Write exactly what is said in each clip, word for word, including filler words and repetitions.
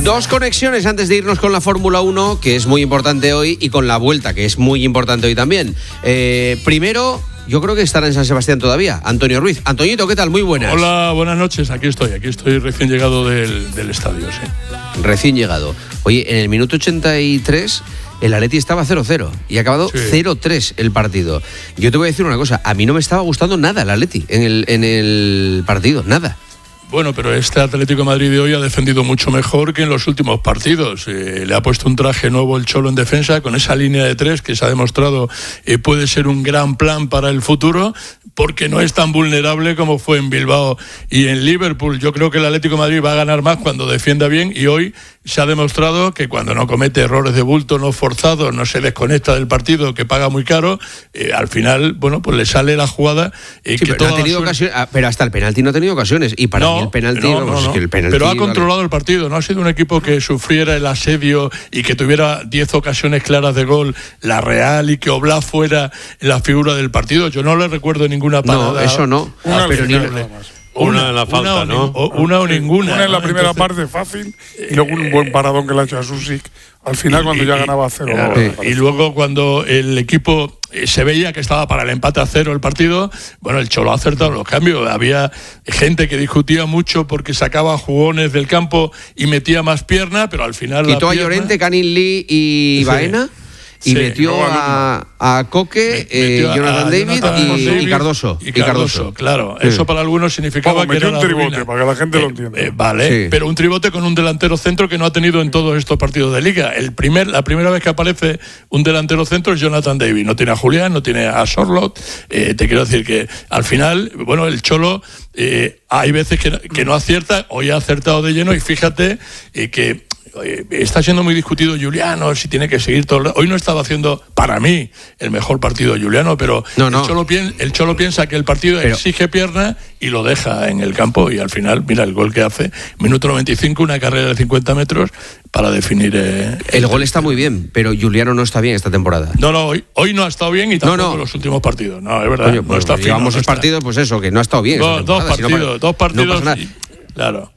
Dos conexiones antes de irnos con la Fórmula uno, que es muy importante hoy, y con la Vuelta, que es muy importante hoy también. Eh, primero, yo creo que estará en San Sebastián todavía, Antonio Ruiz. Antoñito, ¿qué tal? Muy buenas. Hola, buenas noches. Aquí estoy, aquí estoy recién llegado del, del estadio, sí. Recién llegado. Oye, en el minuto ochenta y tres... el Atleti estaba cero cero y ha acabado sí. cero tres el partido. Yo te voy a decir una cosa, a mí no me estaba gustando nada el Atleti en el, en el partido, nada. Bueno, pero este Atlético de Madrid de hoy ha defendido mucho mejor que en los últimos partidos. Eh, le ha puesto un traje nuevo el Cholo en defensa, con esa línea de tres que se ha demostrado eh, puede ser un gran plan para el futuro, porque no es tan vulnerable como fue en Bilbao y en Liverpool. Yo creo que el Atlético de Madrid va a ganar más cuando defienda bien, y hoy se ha demostrado que cuando no comete errores de bulto, no forzados, no se desconecta del partido, que paga muy caro, eh, al final, bueno, pues le sale la jugada. Eh, sí, que pero, no ha tenido ocasiones, pero hasta el penalti no ha tenido ocasiones, y para no, mí el penalti, no, vamos, no, no. Es que el penalti, pero ha vale. controlado el partido, no ha sido un equipo que sufriera el asedio y que tuviera diez ocasiones claras de gol, la Real, y que Oblak fuera la figura del partido. Yo no le recuerdo ninguna parada. No, eso no. Una, pero ni una, una en la falta, una, ¿no? O, una o ninguna. Una en la ¿no? primera Entonces, parte fácil, y luego un buen paradón que le ha hecho a Susik al final, y, cuando y, ya ganaba cero. Claro, y luego cuando el equipo se veía que estaba para el empate a cero el partido, bueno, el Cholo ha acertado los cambios. Había gente que discutía mucho porque sacaba jugones del campo y metía más pierna, pero al final quitó la a pierna... Llorente, Canning Lee y Sí. Baena. Y Sí, metió a, a Coque, eh, a, Jonathan a David, Jonathan y, David y Cardoso. Y Cardoso, y Cardoso claro. Sí. Eso para algunos significaba Como que era metió un tribote, ruina. para que la gente eh, lo entienda. Eh, vale, sí. Pero un tribote con un delantero centro que no ha tenido en todos estos partidos de Liga. El primer, la primera vez que aparece un delantero centro es Jonathan David. No tiene a Julián, no tiene a Sorloth. Eh, te quiero decir que al final, bueno, el Cholo eh, hay veces que, que no acierta. Hoy ha acertado de lleno, y fíjate eh, que está siendo muy discutido Giuliano, si tiene que seguir todo el... Hoy no estaba haciendo, para mí, el mejor partido de Giuliano, pero no, no. El, Cholo piensa, el Cholo piensa que el partido pero... exige pierna y lo deja en el campo, y al final, mira el gol que hace, minuto noventa y cinco, una carrera de cincuenta metros para definir... Eh, el, el gol está muy bien, pero Giuliano no está bien esta temporada. No, no, hoy, hoy no ha estado bien, y tampoco no, no. en los últimos partidos. No, es verdad. Coño, no pues, está llevamos fino, el partido, pues eso, que no ha estado bien. Dos, dos partidos, si no, dos partidos, no y, claro.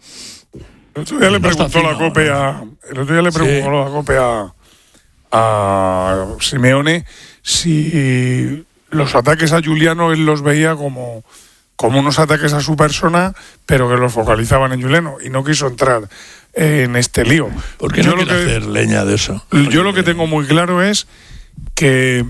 El otro día le preguntó la Cope a, el otro día le preguntó sí. la Cope a, a Simeone si los ataques a Giuliano él los veía como, como unos ataques a su persona, pero que los focalizaban en Giuliano, y no quiso entrar en este lío. ¿Por qué no quiere hacer leña de eso? Yo lo que tengo muy claro es que,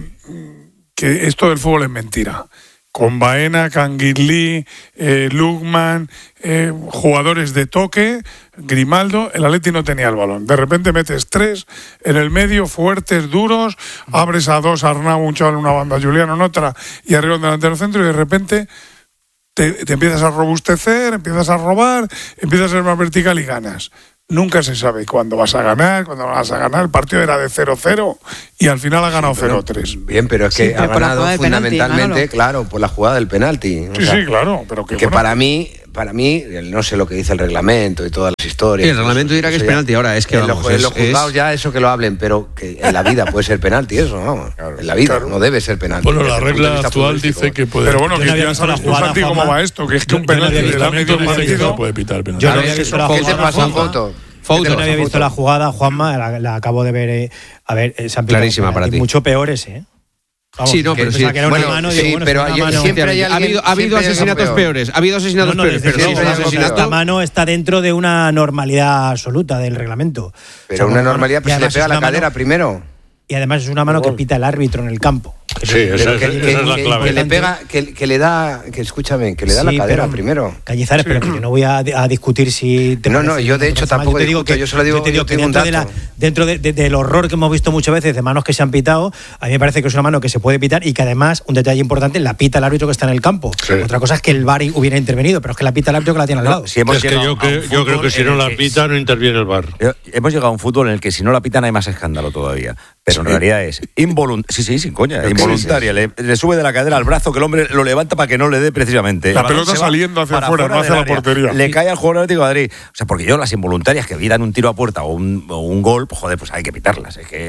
que esto del fútbol es mentira. Con Baena, Canning Lee, eh, Lukman, eh, jugadores de toque, Grimaldo, el Atleti no tenía el balón. De repente metes tres en el medio, fuertes, duros, abres a dos, Arnau, un chaval en una banda, Giuliano en otra, y arriba un delantero centro, y de repente te, te empiezas a robustecer, empiezas a robar, empiezas a ser más vertical y ganas. Nunca se sabe cuándo vas a ganar, cuándo vas a ganar. El partido era de cero cero y al final ha ganado sí, cero tres. Bien, pero es que sí, pero ha ganado fundamentalmente, penalti, claro, por la jugada del penalti. Sí, o sea, sí, claro. Pero que, que bueno, para mí, para mí, no sé lo que dice el reglamento y todas las historias. Sí, el reglamento dirá que es penalti. Ahora es que en, vamos, los, es, en los juzgados es... ya eso que lo hablen, pero que en la vida puede ser penalti eso, vamos. Claro, en la vida claro. no debe ser penalti. Bueno, la regla actual dice que puede. Pero bueno, que ya sabes tú, Santi, cómo va esto, que es que un penalti le da medio partido. Puede pitar penalti. Yo no había visto la ¿Qué te pasa, Foto? Yo no había visto la jugada, Juanma, la, la acabo de ver. Eh, a ver, eh, se han clarísima para ti. Mucho peores, ¿eh? Vamos, sí, no, pero sí. Que era bueno, mano, sí, digo, bueno, pero hay, mano, siempre hay alguien, ha habido, ha habido asesinatos peor. peores. Ha habido asesinatos no, no, peores. Pero sí, no, asesinato... La mano está dentro de una normalidad absoluta del reglamento. Pero o sea, una normalidad, pues se le pega la cadera mano, primero. Y además es una mano que pita el árbitro en el campo. Sí, esa, que, esa, que, esa es la clave. Que le pega, que, que le da, que escúchame, que le da sí, la cadera pero, primero. Cañizares, sí. Pero yo no voy a, a discutir si... Te no, no, yo de hecho tampoco yo te digo discuto, que, yo solo digo, yo te digo yo que tengo dentro, un de la, dato. dentro de, de, del horror que hemos visto muchas veces de manos que se han pitado, a mí me parece que es una mano que se puede pitar y que además, un detalle importante, la pita el árbitro que está en el campo. Sí. Otra cosa es que el V A R hubiera intervenido, pero es que la pita el árbitro que la tiene al lado. No, si hemos es que yo, que, yo creo que si no la pita no interviene el V A R. Hemos llegado a un fútbol en el que si no la pitan hay más escándalo todavía. Pero sí. En realidad es involuntaria. Sí, sí, sin coña. Involuntaria. Sí, sí, sí. Le, le sube de la cadera al brazo que el hombre lo levanta para que no le dé precisamente. La el pelota saliendo hacia afuera, no hacia la portería. Le cae al jugador Atlético de Madrid. O sea, porque yo las involuntarias que dan un tiro a puerta o un, o un gol, pues joder, pues hay que pitarlas. Es que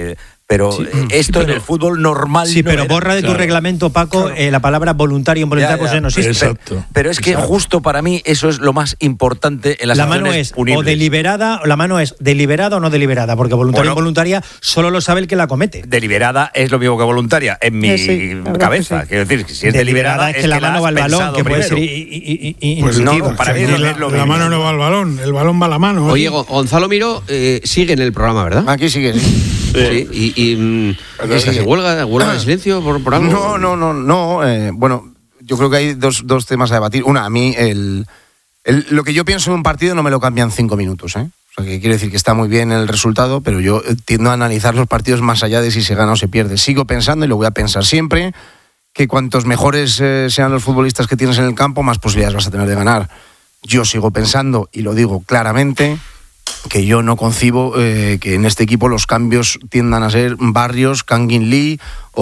Pero Sí. esto Sí, pero- en el fútbol normal Sí, no pero era. borra de tu Claro. reglamento, Paco, eh, la palabra voluntario e involuntario, Ya, pues ya. ya no existe. Exacto. Pero es que Exacto. justo para mí eso es lo más importante en las La mano acciones es punibles. o deliberada, o la mano es deliberada o no deliberada, porque voluntaria o Bueno. involuntaria solo lo sabe el que la comete. Deliberada es lo mismo que voluntaria en mi Eh, sí, la verdad cabeza. que sí. Quiero decir, que si es deliberada, es que la mano has va al balón, pensado que puede ser primero. i- i- i- i- Pues intuitiva. no, para mí Sí, no la, es lo la mismo. mano no va al balón, el balón va a la mano. Oye, ¿eh? Go- Gonzalo Miró eh, sigue en el programa, ¿verdad? Aquí sigue, sí. Sí. Y, y mm, ¿qué se hace? ¿Huelga, huelga de silencio por, por algo? No, no, no, no. eh, bueno, yo creo que hay dos, dos temas a debatir. Una, a mí, el, el- lo que yo pienso en un partido no me lo cambian cinco minutos, ¿eh? O sea, que quiere decir que está muy bien el resultado, pero yo eh, tiendo a analizar los partidos más allá de si se gana o se pierde. Sigo pensando, y lo voy a pensar siempre, que cuantos mejores eh, sean los futbolistas que tienes en el campo, más posibilidades vas a tener de ganar. Yo sigo pensando, y lo digo claramente, que yo no concibo eh, que en este equipo los cambios tiendan a ser Barrios, Kangin Lee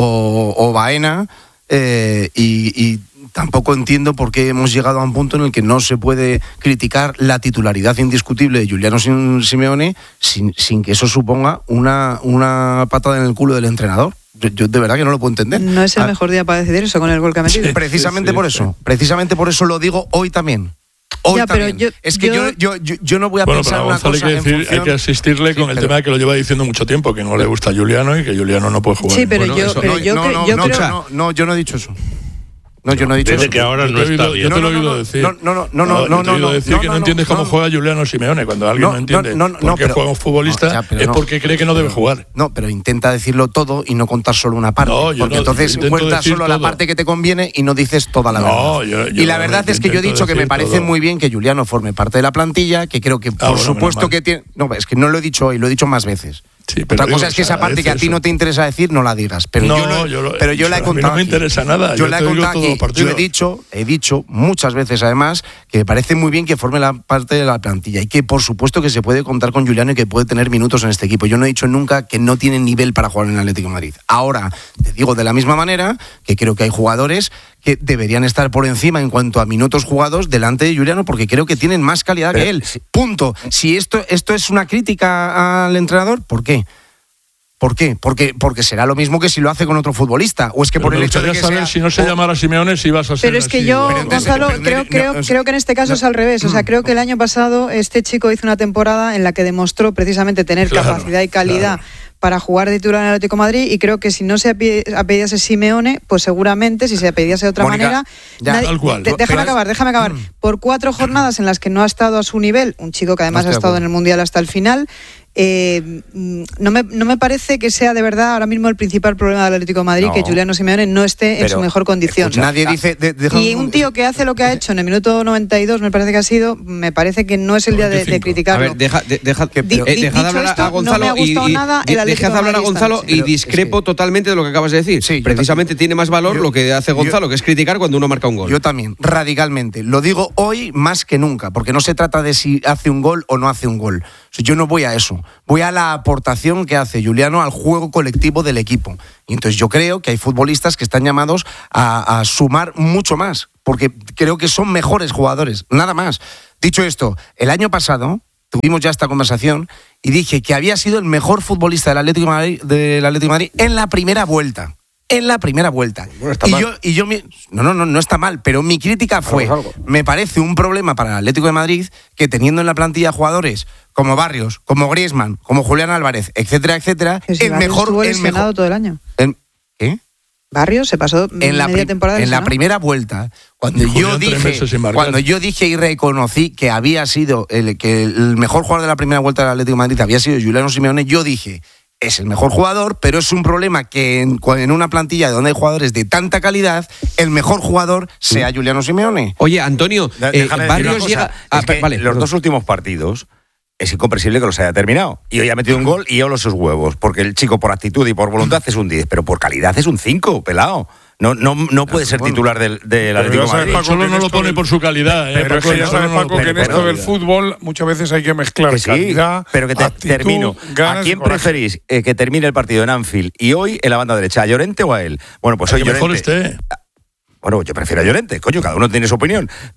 o, o Baena, eh, y, y tampoco entiendo por qué hemos llegado a un punto en el que no se puede criticar la titularidad indiscutible de Giuliano Sim- Simeone sin, sin que eso suponga una, una patada en el culo del entrenador. Yo, yo de verdad que no lo puedo entender. No es el Ah, mejor día para decidir eso con el gol que ha metido. Precisamente Sí, sí, por sí. eso, precisamente por eso lo digo hoy también. Hoy Ya, pero también. yo- es que yo- yo, yo, yo, yo no voy a Bueno, pensar pero a una Gonzalo hay cosa que, en decir, función... hay que asistirle Sí, con el pero- tema de que lo lleva diciendo mucho tiempo, que no le gusta a Juliano y que Juliano no puede jugar. Sí, pero Bueno, yo, eso- pero no, yo, no, cre- no, yo no, creo... no, no, yo no he dicho eso. No, yo no he dicho Desde eso. que ahora Yo no te he está oído- bien. yo te No, lo he no, oído no, decir. no, no, no, no, yo no, te he oído no, decir no, que no no, entiendes no, cómo no. juega Juliano Simeone. Cuando alguien no, No, entiende no, no, por qué pero- juega un futbolista no, ya, pero es no. porque cree que no debe jugar. No, pero intenta decirlo todo y no contar solo una parte. No, yo porque no- entonces intento cuentas decir solo la todo. parte que te conviene y no dices toda la No, verdad. yo- yo y la verdad es que yo he intento dicho que me decir parece todo. muy bien que Juliano forme parte de la plantilla, que creo que por Ah, bueno, menos supuesto mal. que tiene... No, es que no lo he dicho hoy, lo he dicho más veces. Sí, pero Otra digo, cosa es que se esa parte que a agradece ti no eso. te interesa decir, no la digas. Pero No, yo, lo, yo lo- pero yo la he a mí contado no me aquí. interesa nada, Yo yo la he te digo contado todos aquí. los partidos. Yo he dicho, he dicho muchas veces además que me parece muy bien que forme la parte de la plantilla y que por supuesto que se puede contar con Juliano y que puede tener minutos en este equipo. Yo no he dicho nunca que no tiene nivel para jugar en el Atlético de Madrid. Ahora, te digo de la misma manera que creo que hay jugadores que deberían estar por encima en cuanto a minutos jugados delante de Juliano porque creo que tienen más calidad Pero que él. si- Punto. Si esto, esto es una crítica al entrenador, ¿por qué? ¿Por qué? Porque, porque será lo mismo que si lo hace con otro futbolista. O es que Pero por el me hecho de gustaría que saber sea... si no se o- llamara Simeone si vas a ser Pero es que así. yo, Pero entonces, Gonzalo, pero- creo, no, creo, o sea, creo que en este caso no. es al revés. O sea, creo que el año pasado este chico hizo una temporada en la que demostró precisamente tener Claro, capacidad y calidad claro. para jugar de titular en el Atlético de Madrid y creo que si no se api- apellidase Simeone, pues seguramente si se apellidase de otra Mónica, manera... ya, nadie- tal cual. de- déjame Pero- acabar, déjame acabar. Por cuatro jornadas en las que no ha estado a su nivel, un chico que además No ha estoy de estado acuerdo. en el Mundial hasta el final... eh, mm, no, me, no me parece que sea de verdad ahora mismo el principal problema del Atlético de Madrid No. que Juliano Simeone no esté en Pero, su mejor condición. escucha, Nadie dice... de- deja Y un tío que hace lo que ha hecho en el minuto noventa y dos, me parece que ha sido, me parece que no es el día de, de noventa y cinco. a criticarlo. ver, deja, de- deja, Di- eh, di- dejad dicho hablar a- esto, a no Gonzalo me ha gustado y, y- nada el de- Atlético dejad hablar a madridista. Gonzalo y Pero es discrepo que- totalmente de lo que acabas de decir. Sí, yo Precisamente también. tiene más valor Yo- lo que hace yo- Gonzalo, que es criticar cuando uno marca un gol. Yo también, radicalmente. Lo digo hoy más que nunca, porque no se trata de si hace un gol o no hace un gol. O sea, yo no voy a eso. Voy a la aportación que hace Juliano al juego colectivo del equipo. Y entonces yo creo que hay futbolistas que están llamados a, a sumar mucho más, porque creo que son mejores jugadores, nada más. Dicho esto, el año pasado tuvimos ya esta conversación y dije que había sido el mejor futbolista del Atlético de Madrid, del Atlético de Madrid en la primera vuelta. En la primera vuelta. Bueno, está y, mal. yo, y yo, mi- no, no, no, no está mal, pero mi crítica fue, Algo es algo. me parece un problema para el Atlético de Madrid que teniendo en la plantilla jugadores como Barrios, como Griezmann, como Julián Álvarez, etcétera, etcétera, Que si el Barrios mejor, estuvo el lesionado mejor, todo el año. el- ¿qué? Barrios se pasó En la, media pri- temporada en la lesionado. primera vuelta, cuando Y Julián yo tres dije, meses sin marcar. cuando yo dije y reconocí que había sido el que el mejor jugador de la primera vuelta del Atlético de Madrid había sido Juliano Simeone, yo dije, es el mejor jugador, pero es un problema que en, cu- en una plantilla donde hay jugadores de tanta calidad, el mejor jugador sea Juliano Simeone. Oye, Antonio, De- eh, déjame decir una Barrios cosa, llega... es ah, que vale, los perdón. dos últimos partidos es incomprensible que los haya terminado. Y hoy ha metido un gol y yo los sus huevos. Porque el chico por actitud y por voluntad es un diez, pero por calidad es un cinco, pelado. No, no, no puede ser titular del, del Atlético de ya sabes, Madrid. Paco, Solo que no en lo esto pone del- por su calidad. ¿eh? Pero es Paco, que ya solo sabes, no lo Paco, pone que en por esto del calidad. fútbol muchas veces hay que mezclar Que sí, calidad, pero que te, actitud, termino. ganas ¿A y quién coraje. preferís eh, que termine el partido en Anfield y hoy en la banda derecha? ¿A Llorente o a él? Bueno, pues El hoy que mejor Llorente. esté. Bueno, yo prefiero a Llorente, coño, cada uno tiene su opinión. Pues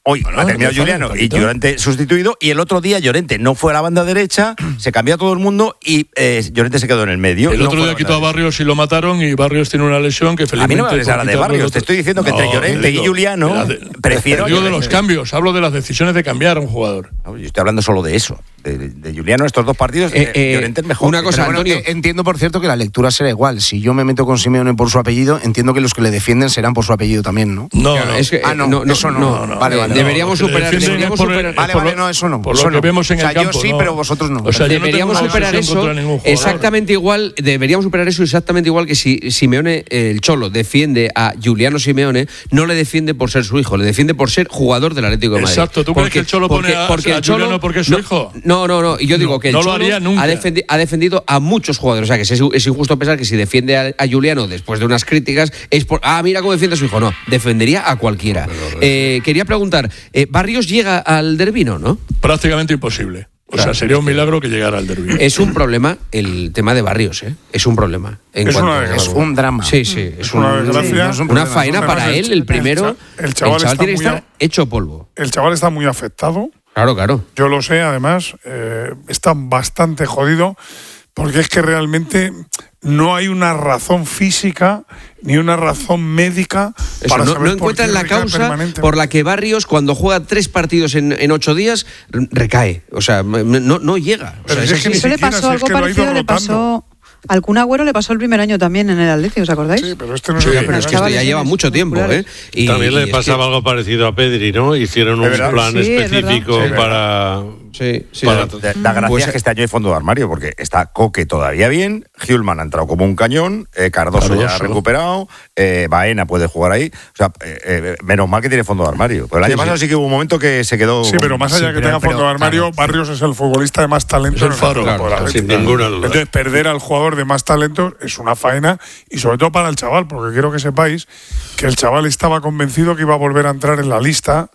hoy Bueno, ha terminado empieza, Juliano y capitán. Llorente sustituido, y el otro día Llorente no fue a la banda derecha, se cambió a todo el mundo y eh, Llorente se quedó en el medio. El y no otro fue día la quitó a banda Barrios y lo mataron, y Barrios tiene una lesión que derecha. A mí felizmente... no me hables por ahora de quitarlo el Barrios, otro- te estoy diciendo que entre No, Llorente digo, y Juliano de la de- prefiero a Digo de los Llorente. cambios, hablo de las decisiones de cambiar a un jugador. No, yo estoy hablando solo de eso, de, de Juliano estos dos partidos, Eh, eh, eh, Llorente es mejor. una cosa, Pero bueno, Antonio. eh, entiendo, por cierto, que la lectura será igual. Si yo me meto con Simeone por su apellido, entiendo que los que le defienden serán por su apellido también, ¿no? No, Claro, no. es que, Ah, eh, no, eso no. no, Vale, eh, vale. deberíamos No, lo que superar, defienden deberíamos es por el- superar- Vale, por vale, lo- no, eso no. por lo eso que no. vemos en o sea, el campo, yo sí, no. pero vosotros no. O sea, yo no deberíamos tengo una superar obsesión eso contra ningún jugador. exactamente igual, deberíamos superar eso exactamente igual que si Simeone, el Cholo, defiende a Juliano Simeone, no le defiende por ser su hijo, le defiende por ser jugador del Atlético de Madrid. Exacto, ¿tú crees que el Cholo pone a- a Juliano porque es su no, hijo? No, no, no, y yo digo No, que el no lo Cholo haría nunca. ha, defendi- ha defendido a muchos jugadores, o sea que es, es injusto pensar que si defiende a, a Juliano después de unas críticas es por, ah, mira cómo defiende a su hijo, no, defendería a cualquiera. Eh, quería preguntar, eh, ¿Barrios llega al Derbino, no? Prácticamente imposible. O Claro, sea, sería un milagro que llegara al derbi. Es un problema el tema de Barrios, ¿eh? Es un problema. En Es cuanto una a- desgracia. Es un drama. Sí, sí. Es, Es una un- desgracia. Sí, no es un una problema, faena es un para problema. él, el primero. El cha- el chaval está tiene que muy estar a- hecho polvo. El chaval está muy afectado. Claro, claro. Yo lo sé, además, eh, está bastante jodido, porque es que realmente no hay una razón física ni una razón médica Eso, para no, saber no por qué encuentran la recae causa permanentemente. por la que Barrios, cuando juega tres partidos en, en ocho días, r- recae. O sea, m- no, no llega. O Pero sea, si es es que así. ni Eso le siquiera, pasó si es algo que lo ha ido parecido, le rotando. pasó. Al Kun Agüero le pasó el primer año también en el Atlético, ¿os acordáis? Sí, pero este no Sí, es el Pero es que primer esto año. ya lleva mucho tiempo, ¿eh? Y- También y le es pasaba que- algo parecido a Pedri, ¿no? Hicieron un ¿Es verdad? plan Sí, es específico verdad. para... Sí, sí. Para- Da, da gracias Pues- que este año hay fondo de armario, porque está Coque todavía bien, Hjulman ha entrado como un cañón, eh, Cardoso, ya ha Cardoso. recuperado, eh, Baena puede jugar ahí. O sea, eh, eh, menos mal que tiene fondo de armario. Pero el año Sí, pasado sí. sí que hubo un momento que se quedó. Sí, pero más allá Sí, que pero- tenga fondo pero- de armario, claro, sí. Barrios es el futbolista de más talento Es el en el faro, campo del claro, Atlético. sin ninguna duda. Entonces, perder al jugador de más talento es una faena, y sobre todo para el chaval, porque quiero que sepáis que el chaval estaba convencido que iba a volver a entrar en la lista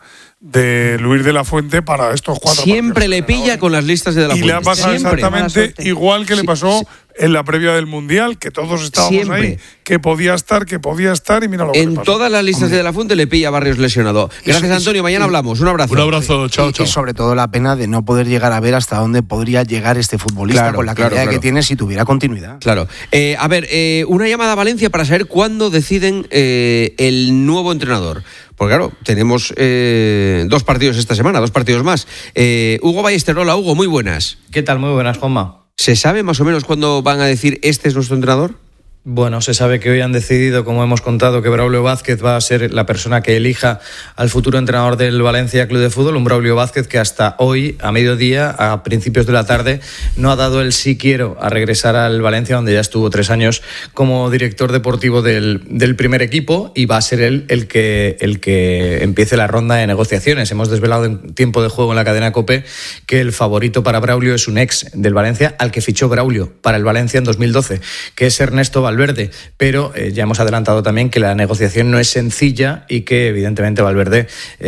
de Luis de la Fuente para estos cuatro Siempre partidos le que quedan pilla ahora. con las listas de la Y le ha Fuente. pasado Siempre. Mala exactamente suerte. igual que le Sí, pasó sí. en la previa del Mundial, que todos estábamos Siempre. ahí, que podía estar, que podía estar, y mira lo que le En pasó. todas las listas de la Fuente le pilla a Barrios lesionado. Gracias, y- Antonio. Mañana y- hablamos. Un abrazo. Un abrazo, chao, Y- chao. Y sobre todo la pena de no poder llegar a ver hasta dónde podría llegar este futbolista Claro, con la claro, calidad claro. que tiene si tuviera continuidad. Claro. Eh, a ver, eh, una llamada a Valencia para saber cuándo deciden eh, el nuevo entrenador. Porque claro, tenemos eh, dos partidos esta semana, dos partidos más. Eh, Hugo Ballester, hola Hugo, muy buenas. ¿Qué tal? Muy buenas, Juanma. ¿Se sabe más o menos cuándo van a decir este es nuestro entrenador? Bueno, se sabe que hoy han decidido, como hemos contado, que Braulio Vázquez va a ser la persona que elija al futuro entrenador del Valencia Club de Fútbol, un Braulio Vázquez que hasta hoy, a mediodía, a principios de la tarde, no ha dado el sí quiero a regresar al Valencia, donde ya estuvo tres años como director deportivo del, del primer equipo, y va a ser él el que, el que empiece la ronda de negociaciones. Hemos desvelado en tiempo de juego en la cadena COPE que el favorito para Braulio es un ex del Valencia, al que fichó Braulio para el Valencia en dos mil doce, que es Ernesto Valverde. Valverde, pero eh, ya hemos adelantado también que la negociación no es sencilla y que evidentemente Valverde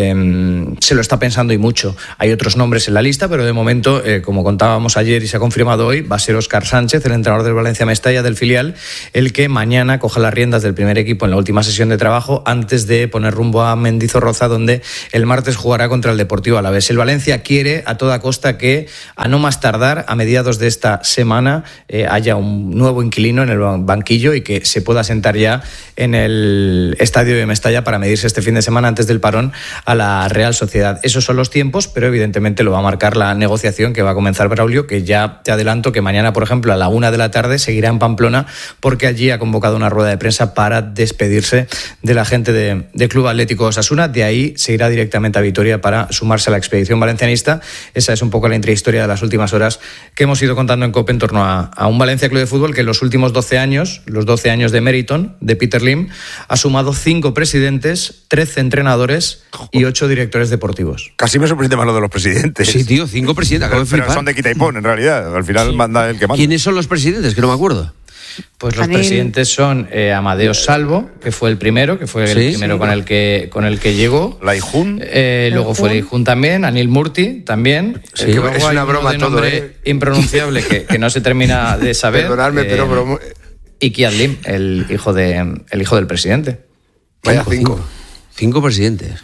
eh, se lo está pensando y mucho. Hay otros nombres en la lista, pero de momento, eh, como contábamos ayer y se ha confirmado hoy, va a ser Óscar Sánchez, el entrenador del Valencia Mestalla, del filial, el que mañana coja las riendas del primer equipo en la última sesión de trabajo antes de poner rumbo a Mendizorroza, donde el martes jugará contra el Deportivo Alavés. El Valencia quiere a toda costa que a no más tardar, a mediados de esta semana, eh, haya un nuevo inquilino en el banquillo y que se pueda sentar ya en el estadio de Mestalla para medirse este fin de semana antes del parón a la Real Sociedad. Esos son los tiempos, pero evidentemente lo va a marcar la negociación que va a comenzar Braulio, que ya te adelanto que mañana, por ejemplo, a la una de la tarde seguirá en Pamplona, porque allí ha convocado una rueda de prensa para despedirse de la gente de, de Club Atlético Osasuna. De ahí se irá directamente a Vitoria para sumarse a la expedición valencianista. Esa es un poco la intrahistoria de las últimas horas que hemos ido contando en COPE en torno a, a un Valencia Club de Fútbol que en los últimos doce años, los doce años de Meriton, de Peter Lim, ha sumado cinco presidentes, trece entrenadores y ocho directores deportivos. Casi me sorprende más lo de los presidentes. Sí, tío, cinco presidentes. Acabo Pero, de pero flipar. son de quita y pon, en realidad. Al final Sí. manda el que manda. ¿Quiénes son los presidentes? Que no me acuerdo. Pues los Anil. presidentes son eh, Amadeo Salvo, que fue el primero, que fue el Sí, primero sí. con el que con el que llegó. Laijun. Eh, luego fue Leijun también, Anil Murti también. Sí, Luego es hay una uno broma de todo, nombre ¿eh? impronunciable que, que no se termina de saber. Perdonadme, eh, pero, pero Y Kian Lim, el hijo de el hijo del presidente. vaya Cinco, cinco. cinco. Cinco presidentes.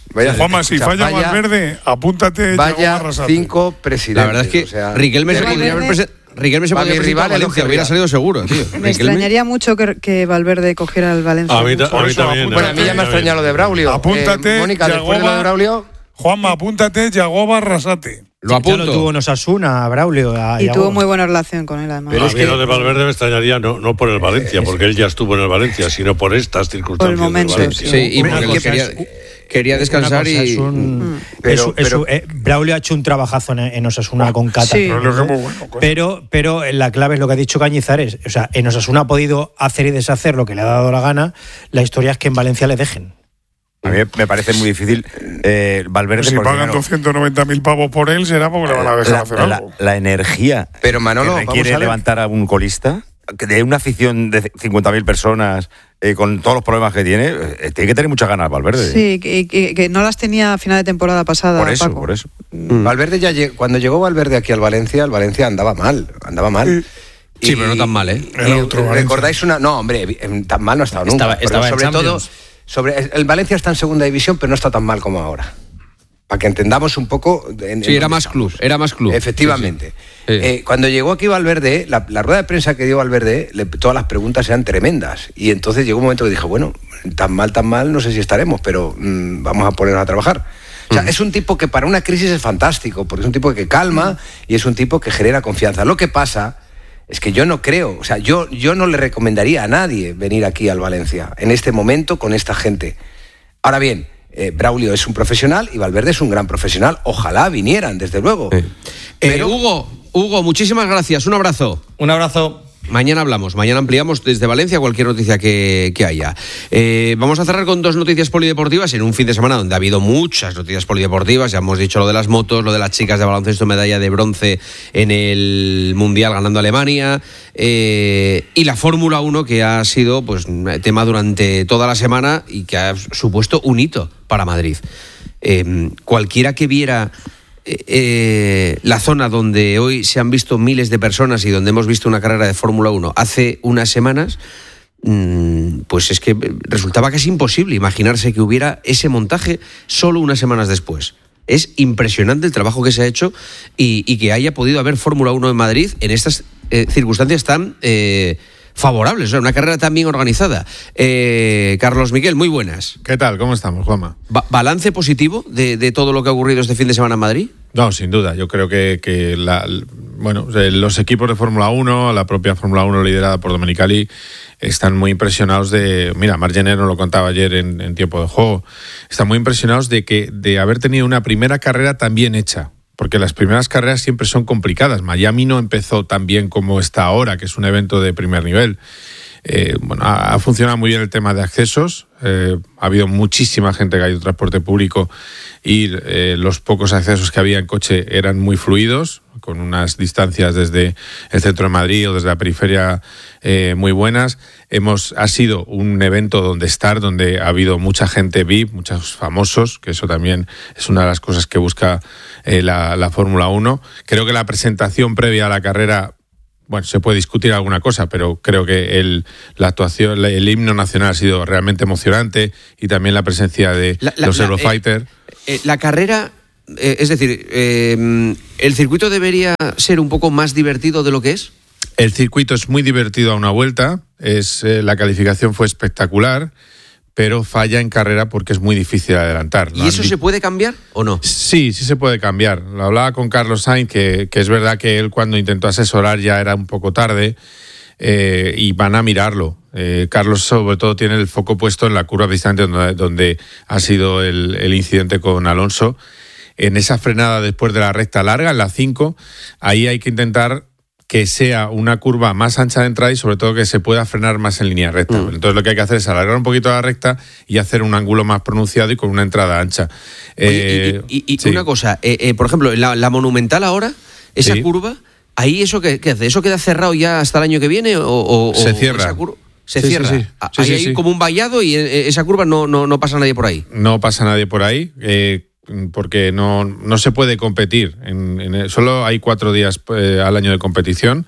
Vaya, Juanma, si falla vaya, Valverde, apúntate. Vaya cinco presidentes. La verdad es que o sea, Riquelme se podría haber presentado. Riquelme se podría rival Valencia, hubiera salido seguro, tío. Me extrañaría mucho que, que Valverde cogiera el Valencia. A mí, a mí también. Bueno, a mí ya me ha extrañado lo de Braulio. Apúntate, eh, Mónica, Yagoba, después de lo de Braulio. Juanma, apúntate, Yagoba Arrasate. Lo apunto. Ya lo tuvo en Osasuna, Braulio. A, y a tuvo muy buena relación con él, además. Pero es que lo de Valverde me extrañaría no, no por el Valencia, porque él ya estuvo en el Valencia, sino por estas circunstancias. Por el momento, del Valencia. Sí, y porque él quería, quería descansar cosa, y. Es un, mm. pero, es, pero, es, eh, Braulio ha hecho un trabajazo en, en Osasuna oh, con Cata. Sí. Pero, pero la clave es lo que ha dicho Cañizares. O sea, en Osasuna ha podido hacer y deshacer lo que le ha dado la gana. La historia es que en Valencia le dejen. A mí me parece muy difícil eh, Valverde. Si porque, pagan claro, doscientos noventa mil pavos por él, será porque le van a dejar la, hacer la, algo. La energía pero Manolo, que requiere a levantar a un colista, de una afición de cincuenta mil personas, eh, con todos los problemas que tiene, eh, tiene que tener muchas ganas Valverde. Sí, que, que, que no las tenía a final de temporada pasada. Por eso, Paco. por eso. Mm. Valverde ya lleg- cuando llegó Valverde aquí al Valencia, el Valencia andaba mal, andaba mal. Sí. Y, Sí, pero no tan mal, ¿eh? Y ¿recordáis una? No, hombre, tan mal no ha estado nunca. Estaba, estaba sobre en todo, Champions. sobre el Valencia está en segunda división, pero no está tan mal como ahora. Para que entendamos un poco. En, Sí, en era más estamos. club, era más club. Efectivamente. Sí, sí. Sí. Eh, cuando llegó aquí Valverde, la, la rueda de prensa que dio Valverde, le, todas las preguntas eran tremendas. Y entonces llegó un momento que dije, bueno, tan mal, tan mal, no sé si estaremos, pero mmm, vamos a ponernos a trabajar. O sea, mm. es un tipo que para una crisis es fantástico, porque es un tipo que calma y es un tipo que genera confianza. Lo que pasa es que yo no creo, o sea, yo, yo no le recomendaría a nadie venir aquí al Valencia en este momento con esta gente. Ahora bien, eh, Braulio es un profesional y Valverde es un gran profesional. Ojalá vinieran, desde luego. Sí. Pero, eh, Hugo, Hugo, muchísimas gracias. Un abrazo. Un abrazo. Mañana hablamos, mañana ampliamos desde Valencia cualquier noticia que, que haya. Eh, vamos a cerrar con dos noticias polideportivas en un fin de semana donde ha habido muchas noticias polideportivas. Ya hemos dicho lo de las motos, lo de las chicas de baloncesto, medalla de bronce en el Mundial ganando a Alemania, eh, y la Fórmula uno, que ha sido pues tema durante toda la semana y que ha supuesto un hito para Madrid. Eh, cualquiera que viera Eh, la zona donde hoy se han visto miles de personas y donde hemos visto una carrera de Fórmula uno hace unas semanas, mmm, pues es que resultaba casi imposible imaginarse que hubiera ese montaje solo unas semanas después. Es impresionante el trabajo que se ha hecho y, y que haya podido haber Fórmula uno en Madrid en estas eh, circunstancias tan eh, favorables, o sea, una carrera tan bien organizada. Eh, Carlos Miguel, muy buenas. ¿Qué tal? ¿Cómo estamos, Juanma? Ba- ¿Balance positivo de, de todo lo que ha ocurrido este fin de semana en Madrid? No, sin duda. Yo creo que, que la, bueno, los equipos de Fórmula uno, la propia Fórmula uno liderada por Domenicali, están muy impresionados de... Mira, Marc Jenner nos lo contaba ayer en, en tiempo de juego. Están muy impresionados de, que, de haber tenido una primera carrera tan bien hecha. Porque las primeras carreras siempre son complicadas. Miami no empezó tan bien como está ahora, que es un evento de primer nivel. Eh, bueno, ha, ha funcionado muy bien el tema de accesos. Eh, ha habido muchísima gente que ha ido transporte público y eh, los pocos accesos que había en coche eran muy fluidos, con unas distancias desde el centro de Madrid o desde la periferia eh, muy buenas. Hemos, ha sido un evento donde estar, donde ha habido mucha gente V I P, muchos famosos, que eso también es una de las cosas que busca eh, la, la Fórmula uno. Creo que la presentación previa a la carrera, bueno, se puede discutir alguna cosa, pero creo que el, la actuación, el himno nacional ha sido realmente emocionante y también la presencia de la, la, los la, Eurofighter. Eh, eh, la carrera, eh, es decir, eh, ¿el circuito debería ser un poco más divertido de lo que es? El circuito es muy divertido a una vuelta, es eh, la calificación fue espectacular, pero falla en carrera porque es muy difícil adelantar. ¿Y eso se puede cambiar o no? Sí, sí se puede cambiar. Lo hablaba con Carlos Sainz, que, que es verdad que él cuando intentó asesorar ya era un poco tarde, eh, y van a mirarlo. Eh, Carlos sobre todo tiene el foco puesto en la curva distante donde, donde ha sido el, el incidente con Alonso. En esa frenada después de la recta larga, en la cinco, ahí hay que intentar que sea una curva más ancha de entrada y sobre todo que se pueda frenar más en línea recta. Mm. Entonces lo que hay que hacer es alargar un poquito la recta y hacer un ángulo más pronunciado y con una entrada ancha. Oye, eh, y y, y sí. una cosa, eh, eh, por ejemplo, la, la Monumental ahora, esa sí. curva, ¿ahí eso qué, qué hace? ¿Eso queda cerrado ya hasta el año que viene? O, o, se cierra. Esa curva se sí, cierra. Sí, sí. Ahí sí, hay sí. como un vallado y esa curva no, no, no pasa nadie por ahí. No pasa nadie por ahí. Eh, porque no, no se puede competir. En, en, solo hay cuatro días eh, al año de competición.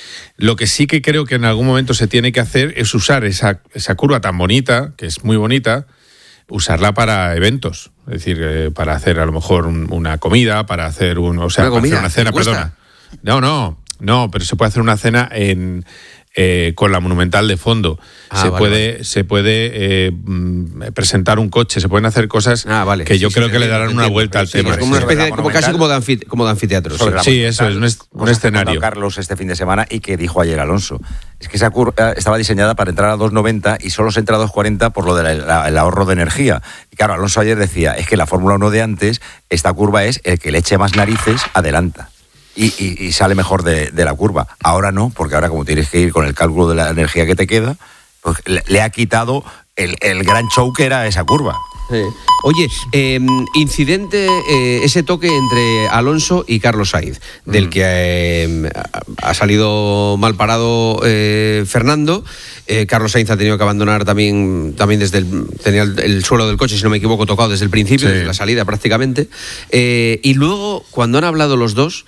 Lo que sí que creo que en algún momento se tiene que hacer es usar esa, esa curva tan bonita, que es muy bonita, usarla para eventos. Es decir, eh, para hacer a lo mejor un, una comida, para hacer un, o sea, ¿Una para comida? hacer una cena, perdona. No, no, no, pero se puede hacer una cena en eh, con la Monumental de fondo. Ah, se, vale, puede, vale. se puede eh, mm, presentar un coche, se pueden hacer cosas Ah, vale. que yo Sí, creo sí, que le entiendo, darán una entiendo, vuelta al sí, tema. es como una Sobre especie la de, como casi Monumental. como de, anfite- como de anfiteatro. Sobre Sí. la Sí, eso es un, est- un Cosas que ha escenario. contado Carlos este fin de semana y que dijo ayer Alonso. Es que esa curva estaba diseñada para entrar a dos noventa y solo se entra a dos cuarenta por lo del ahorro de energía. Y claro, Alonso ayer decía, es que la Fórmula uno de antes, esta curva es el que le eche más narices, adelanta. Y, y, y sale mejor de, de la curva. Ahora no, porque ahora como tienes que ir con el cálculo de la energía que te queda, pues le, le ha quitado el, el gran show que era esa curva. Sí. Oye, eh, incidente, eh, ese toque entre Alonso y Carlos Sainz, del que eh, ha salido mal parado eh, Fernando. Eh, Carlos Sainz ha tenido que abandonar también, también desde el, tenía el, el suelo del coche, si no me equivoco, tocado desde el principio, Sí. desde la salida prácticamente. Eh, y luego, cuando han hablado los dos,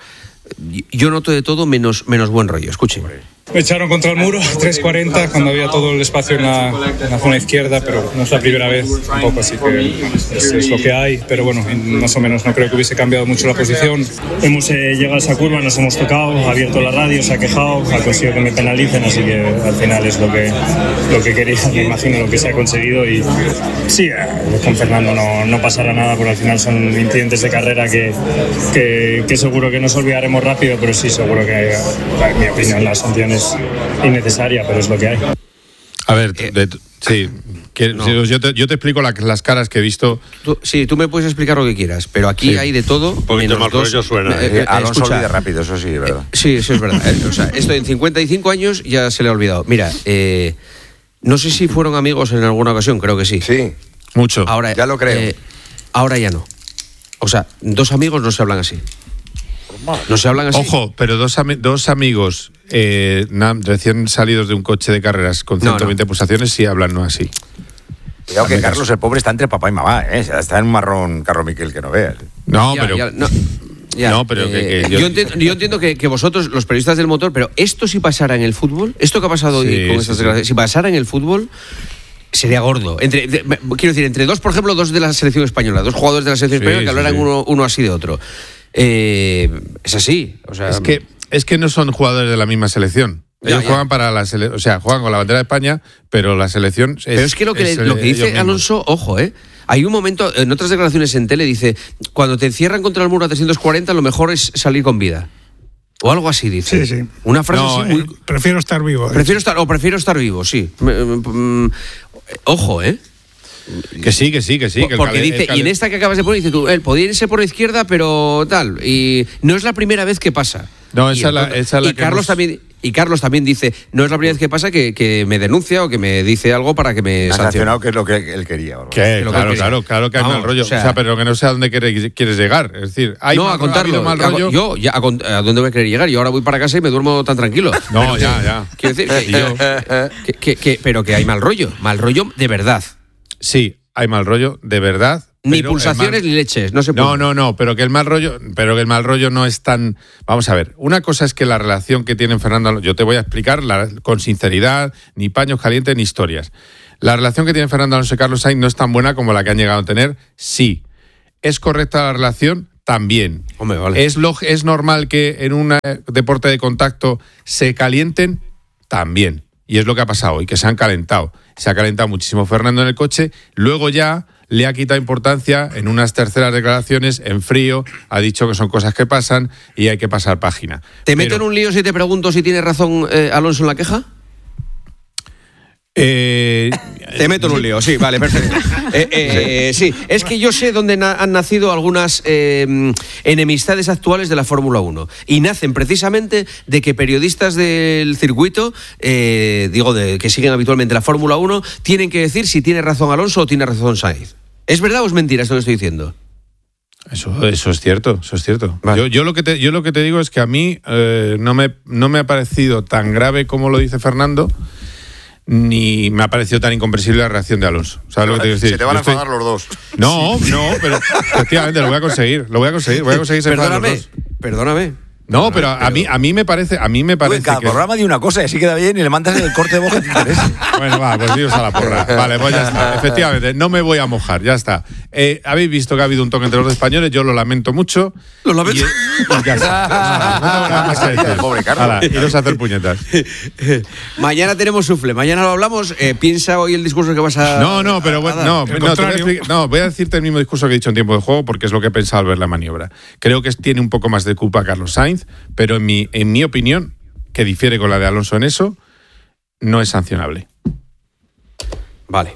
yo noto de todo menos, menos buen rollo. Escuchen. Me echaron contra el muro, tres cuarenta, cuando había todo el espacio en la, en la zona izquierda, pero no es la primera vez tampoco, así que es, es lo que hay. Pero bueno, más o menos no creo que hubiese cambiado mucho la posición. Hemos eh, llegado a esa curva, nos hemos tocado, ha abierto la radio, se ha quejado, ha conseguido que me penalicen, así que al final es lo que, lo que quería, me imagino lo que se ha conseguido. Y sí, eh, con Fernando no, no pasará nada, porque al final son incidentes de carrera que, que, que seguro que nos olvidaremos rápido, pero sí, seguro que, en mi opinión, la sanción es innecesaria, pero es lo que hay. A ver, de- de- sí, que- no. si- yo, te, yo te explico la- las caras que he visto. Tú, sí, tú me puedes explicar lo que quieras, pero aquí Sí. hay de todo. Un poquito menos más dos- rollo suena, Eh, ¿eh? eh, Alonso escucha, olvida rápido, eso sí, es verdad. Sí, eso es verdad. eh, O sea, esto en cincuenta y cinco años ya se le ha olvidado. Mira, eh, no sé si fueron amigos en alguna ocasión, creo que sí. Sí, Mucho. Ahora, ya lo creo. eh, ahora ya no. O sea, dos amigos no se hablan así. No se hablan así. Ojo, pero dos, ami- dos amigos eh, na- recién salidos de un coche de carreras con No, ciento veinte no. pulsaciones sí hablan no así. Cuidado que Hazme Carlos, caso. el pobre, está entre papá y mamá, ¿eh? Está en un marrón, Carlos Miquel, que no veas. No, Ya, pero ya, no, ya, No, pero que- que yo, yo- entiendo, yo entiendo que, que vosotros, los periodistas del motor, pero esto si pasara en el fútbol, esto que ha pasado hoy Sí, con sí, estas sí. declaraciones, si pasara en el fútbol, sería gordo. Entre, de- quiero decir, entre dos, por ejemplo, dos de la selección española, dos jugadores de la selección Sí, española que sí, hablaran sí. uno, uno así de otro. Eh, es así. O sea, es que es que no son jugadores de la misma selección. Ya, Ellos ya. juegan para la sele- o sea, juegan con la bandera de España, pero la selección es, Pero es que lo que, es, lo que eh, dice ellos mismos. Alonso, ojo, ¿eh? Hay un momento, en otras declaraciones en tele, dice, cuando te encierran contra el muro a trescientos cuarenta, lo mejor es salir con vida. O algo así, dice. Sí, sí. Una frase No, así muy... Eh, prefiero estar vivo. Prefiero estar, o prefiero estar vivo, sí. Mm, mm, Ojo, ¿eh? Que sí, que sí, que sí. que el Porque cale- dice, el cale- y en esta que acabas de poner, dice tú, él podía irse por la izquierda, pero tal. Y no es la primera vez que pasa. No, Y esa es la- entonces- esa es la y que Carlos hemos- también Y Carlos también dice, no es la primera vez que pasa que, que me denuncia o que me dice algo para que me Me ha sancione. sancionado, que es lo que él quería. Bárbara. Que, que lo que claro, quería. claro, claro que hay Vamos, mal rollo. o sea- O sea, pero que no sé a dónde quiere- quieres llegar. Es decir, hay no, mal, a contarlo. ha habido mal A- rollo. Yo, ya, a, con- ¿a dónde voy a querer llegar? Yo ahora voy para casa y me duermo tan tranquilo. No, ya, ya. Quiero decir, que, Y yo- que- que- que- pero que hay mal rollo. Mal rollo de verdad. Sí, hay mal rollo, de verdad. Ni pero el pulsaciones mal- ni leches. No se puede. No, no, no, pero que el mal rollo, pero que el mal rollo no es tan. Vamos a ver, una cosa es que la relación que tienen Fernando Alonso, yo te voy a explicar la- con sinceridad, ni paños calientes ni historias. La relación que tienen Fernando Alonso y Carlos Sainz no es tan buena como la que han llegado a tener. Sí. ¿Es correcta la relación? También. Hombre, vale. ¿Es, log- ¿Es normal que en un eh, deporte de contacto se calienten? También. Y es lo que ha pasado hoy, que se han calentado. Se ha calentado muchísimo Fernando en el coche, luego ya le ha quitado importancia en unas terceras declaraciones, en frío, ha dicho que son cosas que pasan y hay que pasar página. ¿Te meto Pero, en un lío si te pregunto si tiene razón eh, Alonso en la queja? eh, Te meto en un lío, sí, vale, perfecto. Eh, eh, sí, es que yo sé dónde na- han nacido algunas eh, enemistades actuales de la Fórmula uno. Y nacen precisamente de que periodistas del circuito, eh, digo, de, que siguen habitualmente la Fórmula uno, tienen que decir si tiene razón Alonso o tiene razón Sainz. ¿Es verdad o es mentira esto que estoy diciendo? Eso, eso es cierto, eso es cierto. Vale. Yo, yo, lo que te, yo lo que te digo es que a mí eh, no, me, no me ha parecido tan grave como lo dice Fernando, ni me ha parecido tan incomprensible la reacción de Alonso. ¿Sabes lo que te quiero decir? Se te van a Yo estoy- enfadar los dos. No, no, pero efectivamente lo voy a conseguir, lo voy a conseguir, voy a conseguir ser Perdóname, los dos. perdóname. No, pero a mí, a mí me parece, a mí me parece cada que... programa de una cosa y así queda bien y le mandas el corte de voz que te interesa. Bueno, va, pues dios a la porra. Vale, pues ya está. Efectivamente, no me voy a mojar, ya está. Eh, Habéis visto que ha habido un toque entre los españoles, yo lo lamento mucho. Lo lamento. Y, y ya está. No tengo nada más que decir. Pobre Carlos. Hala, iros a hacer puñetas. Mañana tenemos sufle, mañana lo hablamos. Eh, piensa hoy el discurso que vas a. No, no, pero bueno, no, no, te voy a explicar- no, voy a decirte el mismo discurso que he dicho en tiempo de juego porque es lo que he pensado al ver la maniobra. Creo que tiene un poco más de culpa Carlos Sainz, pero en mi, en mi opinión, que difiere con la de Alonso en eso, no es sancionable. Vale.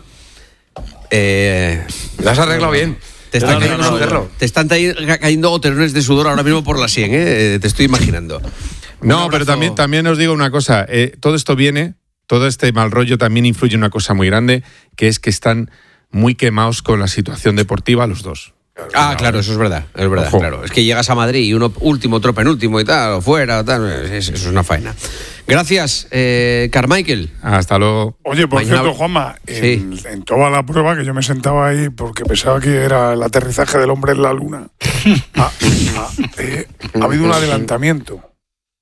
Eh, Lo has arreglado bien. Te están, No, no, cayendo, no, no, no. te están ca- cayendo goterones de sudor ahora mismo por la sien, ¿eh? Te estoy imaginando. No, pero también, también os digo una cosa. Eh, todo esto viene, todo este mal rollo también influye en una cosa muy grande, que es que están muy quemados con la situación deportiva los dos. Ah, claro, eso es verdad, es verdad, Ojo. claro. Es que llegas a Madrid y uno último, otro penúltimo y tal, o fuera, tal, es- eso es una faena. Gracias, eh, Carmichael. Hasta luego. Oye, por Mañana- cierto, Juanma, en, en toda la prueba que yo me sentaba ahí porque pensaba que era el aterrizaje del hombre en la luna, ha, ha- eh, ha habido un adelantamiento.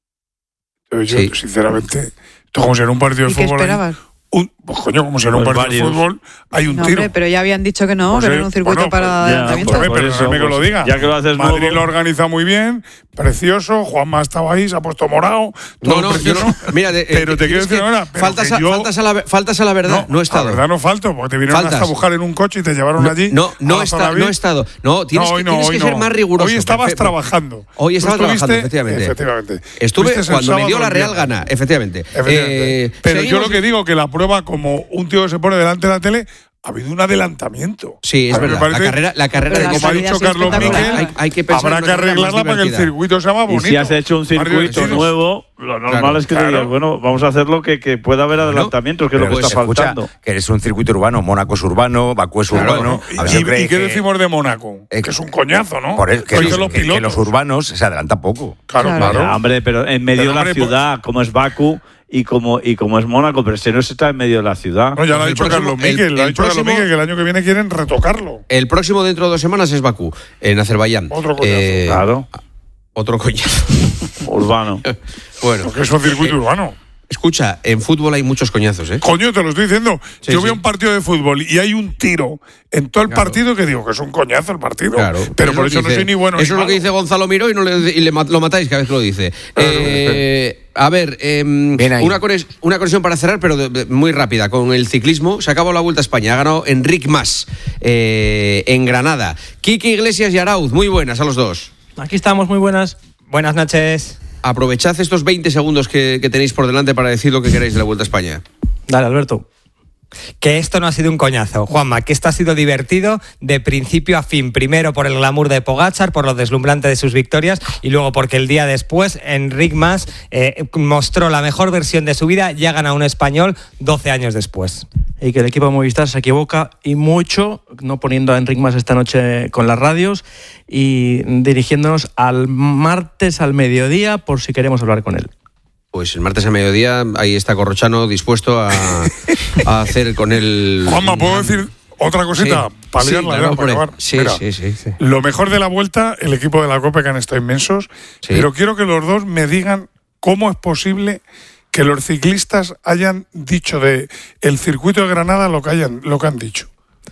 Entonces yo, Sí. sinceramente, esto como si en un partido de ¿Y qué fútbol... hay esperabas? un- pues coño, como si en un Pues partido de varios. fútbol hay un No, tiro. hombre, pero ya habían dicho que no, Pues que sí, era un circuito bueno, para pues ya, adelantamiento. Hombre, Por pero eso, déjame que pues, lo diga. ya que lo haces Madrid nuevo- lo organiza muy bien, precioso. Juanma estaba ahí, se ha puesto morado. No, todo no, yo precioso. no. Mira, de- eh, pero te quiero es decir que ahora, pero faltas, que a, yo- faltas, a la, faltas a la verdad, no, he estado. La verdad no falto, porque te vinieron Faltas. hasta a buscar en un coche y te llevaron No, allí. no, no a la he zona estado, V I P. no he estado. No, tienes, No, que, hoy no, tienes hoy que no. ser más riguroso. Hoy estabas Perfecto. trabajando. Hoy Tú estaba estuviste- trabajando, efectivamente. Efectivamente. Estuve Estuviste el cuando me sábado dio la el Real viernes. gana, efectivamente. Efectivamente. Eh, pero yo seguimos- lo que digo que la prueba, como un tío que se pone delante de la tele, ha habido un adelantamiento. Sí, es A mí me verdad. La parece- carrera, la carrera Pero de la como ha salida dicho ha sido Carlos espectacular. Miquel, Hay- hay que pensar habrá en que una carrera más arreglarla para que el divertida. circuito sea más Y bonito. si has hecho un más circuito divertido. nuevo, lo normal Claro, es que claro. te digas, bueno, vamos a hacerlo que, que pueda haber adelantamientos, que es lo que Pero, está escucha, faltando. que es un circuito urbano, Mónaco es urbano, Bakú es Claro, urbano. ¿no? A ver, ¿Y, ¿tú crees y qué que- decimos de Mónaco? Eh, que es un coñazo, ¿no? Por eso, que, Lo los, dicen los que- que pilotos. los urbanos se adelantan poco. Claro, Claro. claro. Ya, hombre, pero en medio Pero, de la hombre, pues- ciudad, como es Bakú y como, y como es Mónaco, pero si no se está en medio de la ciudad. No, ya lo ha El dicho próximo- Carlos Miquel, el- lo ha el dicho Carlos próximo- Miquel, que el año que viene quieren retocarlo. El próximo dentro de dos semanas es Bakú, en Azerbaiyán. Otro coñazo. Eh, Claro, Otro coñazo. urbano. Bueno. Porque es un circuito eh, urbano. Escucha, en fútbol hay muchos coñazos, ¿eh? Coño, te lo estoy diciendo. Sí, Yo sí. veo un partido de fútbol y hay un tiro en todo el Claro. partido que digo que es un coñazo el partido. Claro. Pero es por lo eso que no dice- soy ni bueno Eso ni es lo malo. que dice Gonzalo Miró y, no le, y le ma- lo matáis cada vez que lo dice. Eh, a ver, em, Bien ahí. una, conex- una conexión para cerrar, pero de- de- muy rápida. Con el ciclismo se acabó la Vuelta a España. Ha ganado Enric Mas eh, en Granada. Quique Iglesias y Arauz, muy buenas a los dos. Aquí estamos, muy buenas. Buenas noches. Aprovechad estos veinte segundos que, que tenéis por delante para decir lo que queráis de la Vuelta a España. Dale, Alberto. Que esto no ha sido un coñazo, Juanma, que esto ha sido divertido de principio a fin. Primero por el glamour de Pogačar, por lo deslumbrante de sus victorias, y luego porque el día después Enric Mas eh, mostró la mejor versión de su vida, ya gana un español doce años después. Y que el equipo de Movistar se equivoca y mucho, no poniendo a Enric Mas esta noche con las radios y dirigiéndonos al martes al mediodía por si queremos hablar con él. Pues el martes a mediodía, ahí está Corrochano dispuesto a, a hacer con él. Juanma, ¿puedo decir otra cosita? Sí. Para Sí, liarla claro, ya, para hombre. acabar. Sí, Mira, sí, sí, sí. Lo mejor de la Vuelta, el equipo de la Copa, que han estado inmensos, Sí. pero quiero que los dos me digan cómo es posible que los ciclistas hayan dicho de el circuito de Granada lo que hayan lo que han dicho.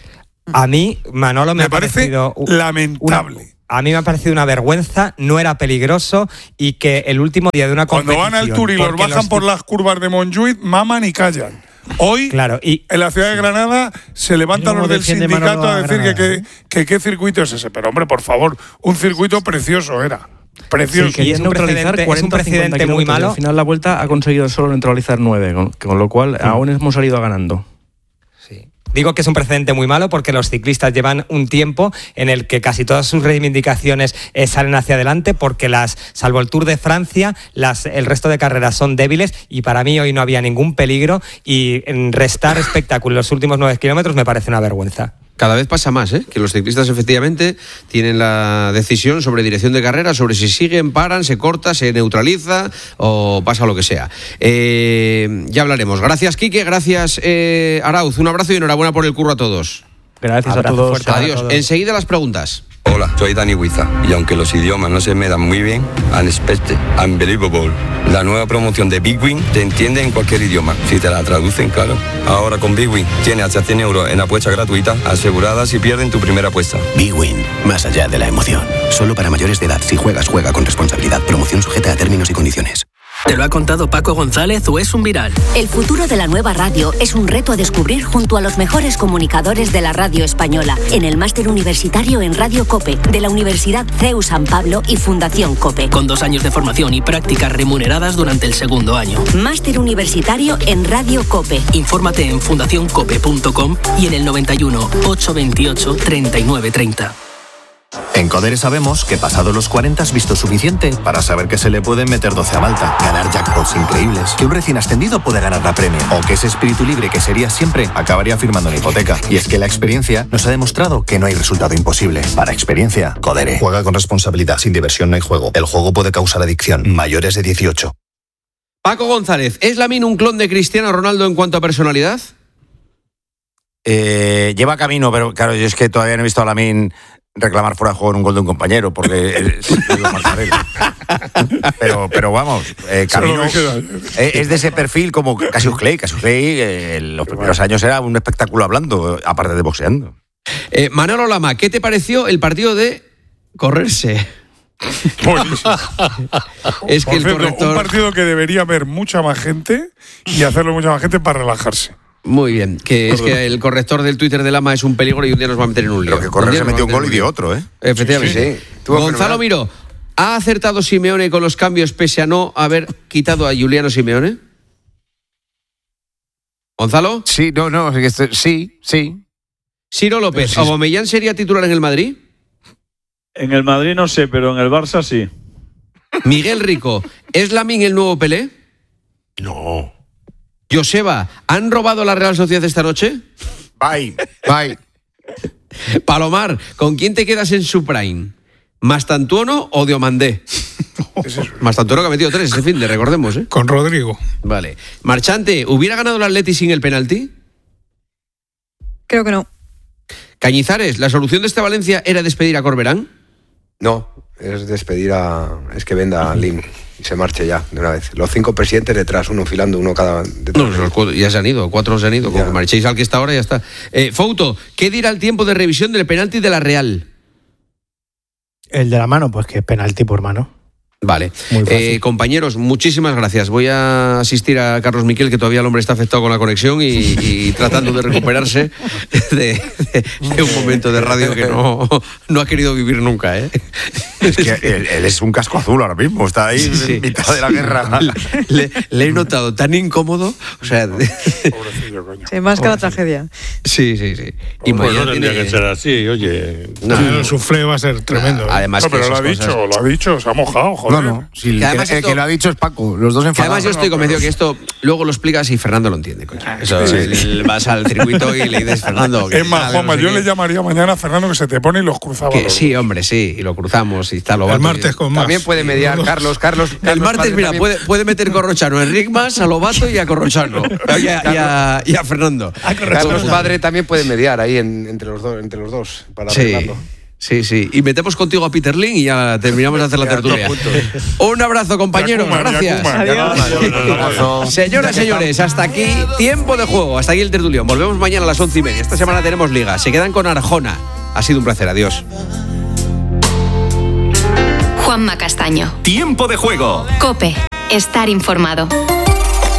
A mí, Manolo, me, Me ha parece parecido u- lamentable. una- a mí me ha parecido una vergüenza, no era peligroso y que el último día de una Cuando competición... van al Tour y los porque bajan los- por las curvas de Montjuïc, maman y callan. Hoy, Claro, y en la ciudad de Granada, se levantan ¿Cómo los del defiende sindicato Manolo a a decir que, Granada, que, que qué circuito es ese. Pero, hombre, por favor, un circuito precioso era. Precioso. Sí, que- Querían es un neutralizar precedente- es un cuarenta, precedente cincuenta muy kilómetros y malo. Al final la Vuelta ha conseguido solo neutralizar nueve, con, con lo cual aún hemos salido ganando. Sí. Digo que es un precedente muy malo porque los ciclistas llevan un tiempo en el que casi todas sus reivindicaciones eh, salen hacia adelante porque las, salvo el Tour de Francia, las, el resto de carreras son débiles y para mí hoy no había ningún peligro y en restar espectáculo en los últimos nueve kilómetros me parece una vergüenza. Cada vez pasa más, ¿eh? Que los ciclistas efectivamente tienen la decisión sobre dirección de carrera, sobre si siguen, paran, se corta, se neutraliza o pasa lo que sea. Eh, ya hablaremos. Gracias, Quique, gracias, eh, Arauz. Un abrazo y enhorabuena por el curro a todos. Gracias Abrazo a todos. fuerte. Para Adiós. todos. Enseguida las preguntas. Hola, soy Dani Huiza y aunque los idiomas no se me dan muy bien, Unexpected, Unbelievable, la nueva promoción de Big Win te entiende en cualquier idioma, si te la traducen, claro. Ahora con Big Win tienes hasta cien euros en apuesta gratuita asegurada si pierden tu primera apuesta. Big Win, más allá de la emoción. Solo para mayores de edad. Si juegas, juega con responsabilidad. Promoción sujeta a términos y condiciones. ¿Te lo ha contado Paco González o es un viral? El futuro de la nueva radio es un reto a descubrir junto a los mejores comunicadores de la radio española en el máster universitario en Radio COPE de la Universidad C E U San Pablo y Fundación COPE. Con dos años de formación y prácticas remuneradas durante el segundo año. Máster universitario en Radio COPE. Infórmate en fundación cope punto com y en el noventa y uno, ochocientos veintiocho, treinta y nueve treinta. En Codere sabemos que pasado los cuarenta has visto suficiente para saber que se le pueden meter doce a Malta, ganar jackpots increíbles, que un recién ascendido puede ganar la Premier, o que ese espíritu libre que sería siempre acabaría firmando una hipoteca. Y es que la experiencia nos ha demostrado que no hay resultado imposible. Para experiencia, Codere. Juega con responsabilidad. Sin diversión no hay juego. El juego puede causar adicción. Mayores de dieciocho. Paco González, ¿es Lamine un clon de Cristiano Ronaldo en cuanto a personalidad? Eh, lleva camino, pero claro, yo es que todavía no he visto a Lamine reclamar fuera de juego en un gol de un compañero, porque es, pero, pero vamos, eh, camino, eh, es de ese perfil como Cassius Clay. Cassius Clay eh, en los primeros años era un espectáculo hablando, aparte de boxeando. Eh, Manolo Lama, ¿qué te pareció el partido de correrse? Es que el cierto, corrector... un partido que debería ver mucha más gente y hacerlo mucha más gente para relajarse. Muy bien, que es que el corrector del Twitter de Lama es un peligro y un día nos va a meter en un lío. Lo que correr se metió un gol y dio otro, ¿eh? Efectivamente. Sí, sí. Gonzalo Miró, ¿ha acertado Simeone con los cambios pese a no haber quitado a Juliano Simeone? ¿Gonzalo? Sí, no, no, sí, sí. Ciro López, sí. ¿Aubameyang sería titular en el Madrid? En el Madrid no sé, pero en el Barça sí. Miguel Rico, ¿es Lamine el nuevo Pelé? No. Joseba, ¿han robado la Real Sociedad esta noche? Bye. Bye. Palomar, ¿con quién te quedas en su prime? ¿Mastantuono o Diomandé? Mastantuono que ha metido tres ese fin de, recordemos, ¿eh? Con Rodrigo. Vale. Marchante, ¿hubiera ganado el Atleti sin el penalti? Creo que no. Cañizares, ¿la solución de este Valencia era despedir a Corberán? No, es despedir a... es que venda a Lim y se marche ya, de una vez. Los cinco presidentes detrás, uno filando, uno cada... No, los cuatro, ya se han ido, cuatro se han ido. Como marchéis al que está ahora, ya está. Eh, Fouto, ¿qué dirá el tiempo de revisión del penalti de la Real? El de la mano, pues que es penalti por mano. Vale. Eh, compañeros, muchísimas gracias. Voy a asistir a Carlos Miquel, que todavía el hombre está afectado con la conexión y, y tratando de recuperarse de, de, de un momento de radio que no, no ha querido vivir nunca, ¿eh? Es que él, él es un casco azul ahora mismo, está ahí sí. en mitad de la guerra. Le, le he notado tan incómodo, o sea... Pobrecillo, coño. Sí, más que la tragedia. Sí, sí, sí. Y pues no tendría tiene... que ser así, oye... No, no, el suflé va a ser tremendo. Además no, pero que lo ha cosas... dicho, lo ha dicho, se ha mojado, joder. No, no, si el, que, el esto, que lo ha dicho es Paco, los dos enfadados. Además yo estoy convencido que esto luego lo explicas y Fernando lo entiende, coño. Eso, sí, el, el, vas al circuito y le dices, Fernando... Es más, Juanma, no sé yo qué. Le llamaría mañana a Fernando que se te pone y los cruzaba. Que, sí, hombre, sí, y lo cruzamos y está lo El martes con más. También puede mediar Carlos, Carlos... Carlos el martes, mira, puede, puede meter Corrochano, Enric más, a Lobato y a Corrochano. Y a, y a, y a Fernando. A Carlos padre también puede mediar ahí en, entre, los do, entre los dos para sí. arreglarlo. Sí, sí. Y metemos contigo a Peter Lin y ya terminamos de hacer la tertulia. Un abrazo, compañeros. Gracias. Adiós. Señoras y señores, hasta aquí tiempo de juego. Hasta aquí el tertulión. Volvemos mañana a las once y media. Esta semana tenemos liga. Se quedan con Arjona. Ha sido un placer. Adiós. Juanma Castaño. Tiempo de juego. COPE. Estar informado.